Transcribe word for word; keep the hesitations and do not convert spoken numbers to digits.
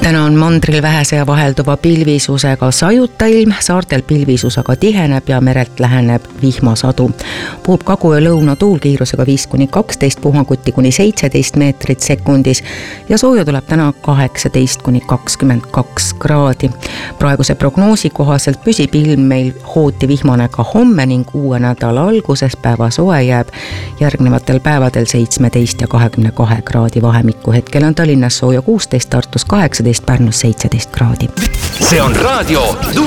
täna on mandril vähese ja vahelduva pilvisusega sajuta ilm, saartel pilvisus aga tiheneb ja merelt läheneb vihmasadu. Puhub kagu- ja lõunatuul kiirusega viis kuni kaksteist, puhanguti kuni seitseteist meetrit sekundis ja sooja tuleb täna kaheksateist kuni kakskümmend kaks kraadi. Praeguse prognoosi kohaselt püsib ilm meil hooti vihmane ka homme ning uue nädala alguses päeva soe jääb järgnevatel päevadel seitsmeteist ja kahekümne kahe kraadi vahemikku. Hetkel on Tallinnas sooja kuusteist, Tartus kaheksateist, Pärnus seitseteist kraadi. See on raadio